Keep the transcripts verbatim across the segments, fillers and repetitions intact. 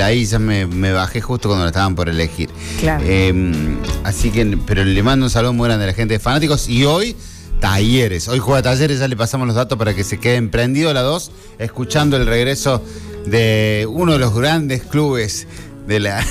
ahí ya me, me bajé justo cuando lo estaban por elegir. Claro. Eh, así que, pero le mando un saludo muy grande a la gente de Fanáticos. Y hoy, Talleres. Hoy juega Talleres, ya le pasamos los datos para que se queden prendidos la dos, escuchando el regreso de uno de los grandes clubes de la...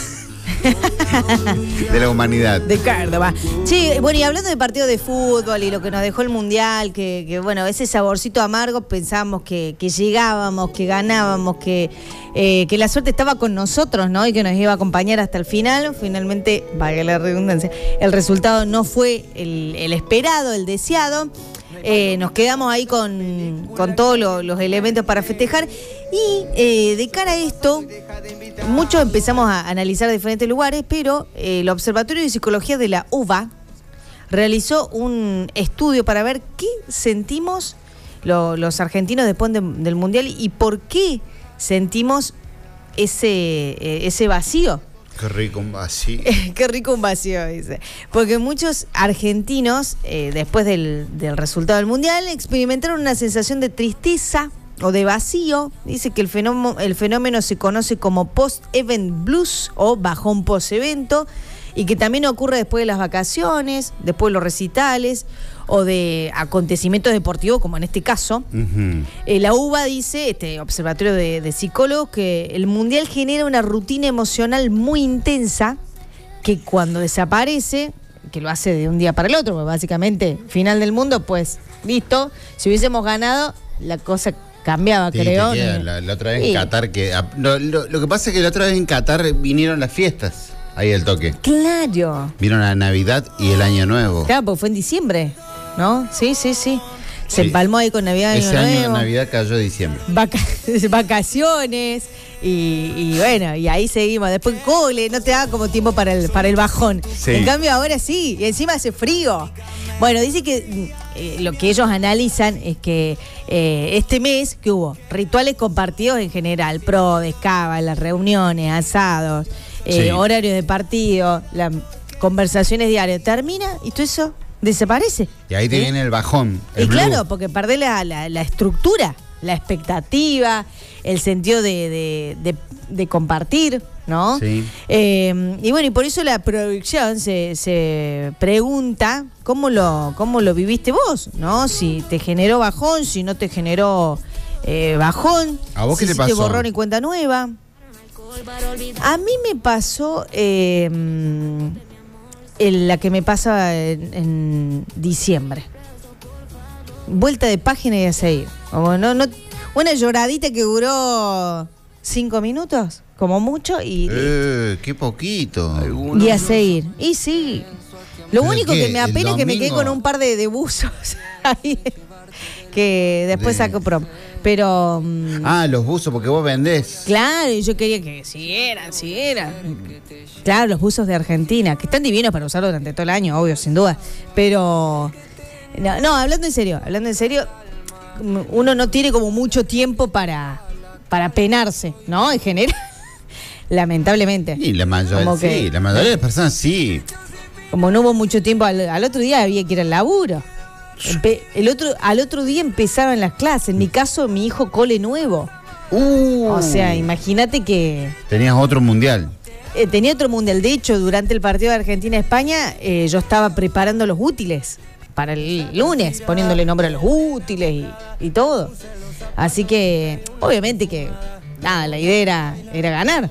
de la humanidad. De Córdoba. Sí, bueno, y hablando de partido de fútbol y lo que nos dejó el Mundial, que, que bueno, ese saborcito amargo, pensábamos que, que llegábamos, que ganábamos, que, eh, que la suerte estaba con nosotros, ¿no? Y que nos iba a acompañar hasta el final. Finalmente, valga la redundancia, el resultado no fue el, el esperado, el deseado. Eh, nos quedamos ahí con, con todos lo, los elementos para festejar. Y eh, de cara a esto, muchos empezamos a analizar diferentes lugares, pero eh, el Observatorio de Psicología de la U B A realizó un estudio para ver qué sentimos lo, los argentinos después de, del Mundial y por qué sentimos ese, eh, ese vacío. Qué rico un vacío. Qué rico un vacío, dice. Porque muchos argentinos, eh, después del, del resultado del Mundial, experimentaron una sensación de tristeza o de vacío. Dice que el fenómeno, el fenómeno se conoce como post-event blues o bajón post-evento, y que también ocurre después de las vacaciones, después de los recitales o de acontecimientos deportivos, como en este caso. Uh-huh. Eh, la U B A dice, este observatorio de, de psicólogos, que el Mundial genera una rutina emocional muy intensa que cuando desaparece, que lo hace de un día para el otro, pues básicamente, final del mundo, pues listo, si hubiésemos ganado, la cosa cambiaba, sí, creo. La, la otra vez sí. En Qatar, que lo, lo, lo que pasa es que la otra vez en Qatar vinieron las fiestas. Ahí el toque. Claro. Vieron la Navidad y el Año Nuevo. Claro, porque fue en diciembre, ¿no? Sí, sí, sí. Se sí. empalmó ahí con Navidad y Año Ese Nuevo. Ese año de Navidad cayó diciembre. Vaca vacaciones y, y bueno, y ahí seguimos. Después cole, no te da como tiempo para el, para el bajón. Sí. En cambio ahora sí, y encima hace frío. Bueno, dice que eh, lo que ellos analizan es que eh, este mes que hubo rituales compartidos en general, prodes, cábalas, reuniones, asados, eh, sí. horarios de partido, las conversaciones diarias, termina y todo eso desaparece. Y ahí te ¿sí? viene el bajón. El y blue. Claro, porque perdés la, la, la estructura, la expectativa, el sentido de, de, de, de compartir, ¿no? Sí. Eh, y bueno, y por eso la producción se, se pregunta cómo lo, cómo lo viviste vos, ¿no? Si te generó bajón, si no te generó eh, bajón. ¿A vos si qué te pasó? Si te borrón y cuenta nueva. A mí me pasó eh, en la que me pasa en, en diciembre. Vuelta de página y a seguir. Como no, no, una lloradita que duró cinco minutos, como mucho, y. Eh, qué poquito. Y a seguir. Y sí. Lo único qué? que me apena es que me quedé con un par de, de buzos ahí, que después de... saco promo. Pero. Um, ah, los buzos, porque vos vendés. Claro, y yo quería que siguieran, siguieran. Claro, los buzos de Argentina, que están divinos para usarlo durante todo el año, obvio, sin duda. Pero. No, no, hablando en serio, hablando en serio, uno no tiene como mucho tiempo para, para penarse, ¿no? En general, lamentablemente. Y la mayoría, sí, que, la mayoría de las personas sí. Como no hubo mucho tiempo, al, al otro día había que ir al laburo. Empe el otro, al otro día empezaban las clases. En mi caso, mi hijo cole nuevo. Uh, o sea, imagínate que... Tenías otro mundial. Eh, tenía otro mundial. De hecho, durante el partido de Argentina-España, eh, yo estaba preparando los útiles para el lunes, poniéndole nombre a los útiles y, y todo. Así que, obviamente que, nada, la idea era, era ganar.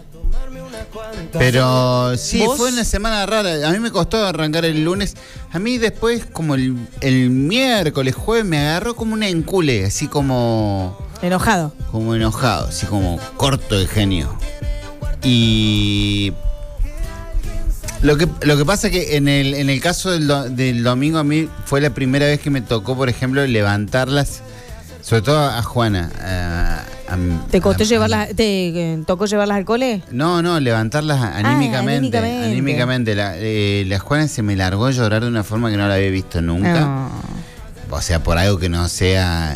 Pero sí, ¿Vos? Fue una semana rara. A mí me costó arrancar el lunes. A mí después, como el, el miércoles, jueves, me agarró como una encule, así como... Enojado. Como enojado, así como corto de genio. Y... Lo que, lo que pasa es que en el, en el caso del, do, del domingo a mí fue la primera vez que me tocó, por ejemplo, levantarlas, sobre todo a Juana. A, a, ¿Te costó a, llevarlas, a, te tocó llevarlas al cole? No, no, levantarlas anímicamente. Ah, anímicamente. anímicamente. La, eh, la Juana se me largó a llorar de una forma que no la había visto nunca. No. O sea, por algo que no sea...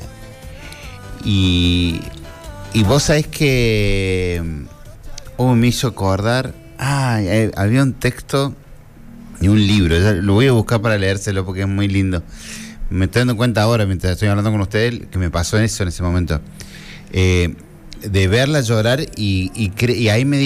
Y, y vos sabés que... Oh, me hizo acordar... Ah, eh, había un texto y un libro, ya lo voy a buscar para leérselo porque es muy lindo. Me estoy dando cuenta ahora, mientras estoy hablando con ustedes, que me pasó eso en ese momento. Eh, de verla llorar y, y, y ahí me